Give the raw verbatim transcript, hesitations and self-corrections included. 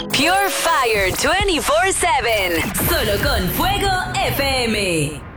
Pure Fire veinticuatro siete. Solo con Fuego F M.